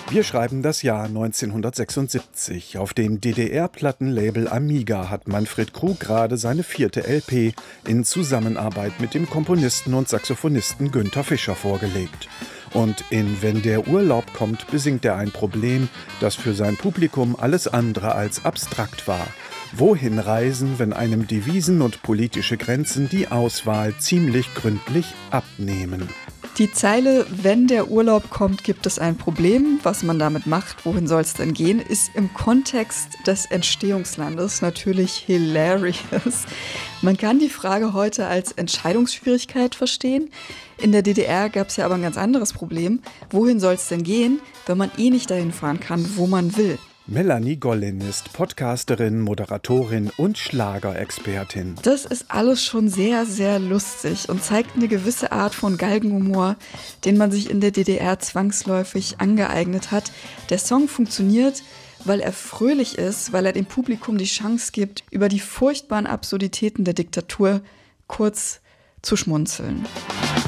Wir schreiben das Jahr 1976. Auf dem DDR-Plattenlabel Amiga hat Manfred Krug gerade seine 4. LP in Zusammenarbeit mit dem Komponisten und Saxophonisten Günther Fischer vorgelegt. Und in Wenn der Urlaub kommt, besingt er ein Problem, das für sein Publikum alles andere als abstrakt war. Wohin reisen, wenn einem Devisen und politische Grenzen die Auswahl ziemlich gründlich abnehmen? Die Zeile „Wenn der Urlaub kommt, gibt es ein Problem. Was man damit macht, wohin soll es denn gehen?" ist im Kontext des Entstehungslandes natürlich hilarious. Man kann die Frage heute als Entscheidungsschwierigkeit verstehen. In der DDR gab es ja aber ein ganz anderes Problem. Wohin soll es denn gehen, wenn man nicht dahin fahren kann, wo man will? Melanie Gollin ist Podcasterin, Moderatorin und Schlagerexpertin. Das ist alles schon sehr, sehr lustig und zeigt eine gewisse Art von Galgenhumor, den man sich in der DDR zwangsläufig angeeignet hat. Der Song funktioniert, weil er fröhlich ist, weil er dem Publikum die Chance gibt, über die furchtbaren Absurditäten der Diktatur kurz zu schmunzeln.